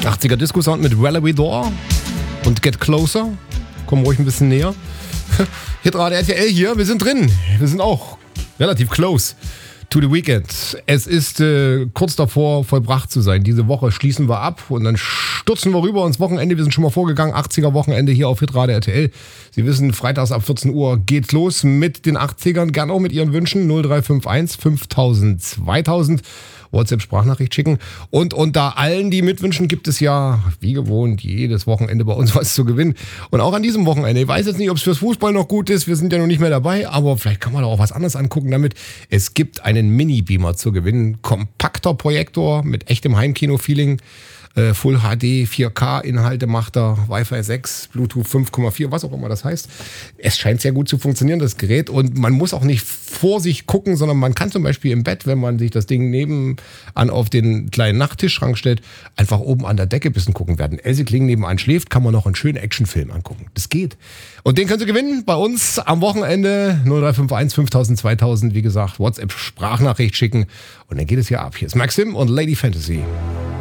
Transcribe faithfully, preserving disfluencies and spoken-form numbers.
achtziger Disco-Sound mit Relevy Door und Get Closer. Komm ruhig ein bisschen näher. Hitrate R T L hier, wir sind drin. Wir sind auch relativ close to the weekend. Es ist äh, kurz davor, vollbracht zu sein. Diese Woche schließen wir ab und dann stürzen wir rüber ins Wochenende. Wir sind schon mal vorgegangen, achtziger Wochenende hier auf Hitrate R T L. Sie wissen, freitags ab vierzehn Uhr geht's los mit den achtzigern. Gern auch mit Ihren Wünschen. null drei fünf eins fünftausend zweitausend. WhatsApp-Sprachnachricht schicken. Und unter allen, die mitwünschen, gibt es ja, wie gewohnt, jedes Wochenende bei uns was zu gewinnen. Und auch an diesem Wochenende. Ich weiß jetzt nicht, ob es fürs Fußball noch gut ist. Wir sind ja noch nicht mehr dabei. Aber vielleicht kann man doch auch was anderes angucken damit. Es gibt einen Mini-Beamer zu gewinnen. Kompakter Projektor mit echtem Heimkino-Feeling. Äh, Full H D, vier K Inhalte macht er, Wi-Fi sechs, Bluetooth fünf Komma vier, was auch immer das heißt. Es scheint sehr gut zu funktionieren, das Gerät. Und man muss auch nicht vor sich gucken, sondern man kann zum Beispiel im Bett, wenn man sich das Ding nebenan auf den kleinen Nachttischschrank stellt, einfach oben an der Decke ein bisschen gucken. Während Else Kling nebenan schläft, kann man noch einen schönen Actionfilm angucken. Das geht. Und den können Sie gewinnen bei uns am Wochenende. null drei fünf eins fünftausend zweitausend, wie gesagt, WhatsApp Sprachnachricht schicken. Und dann geht es hier ab. Hier ist Maxim und Lady Fantasy.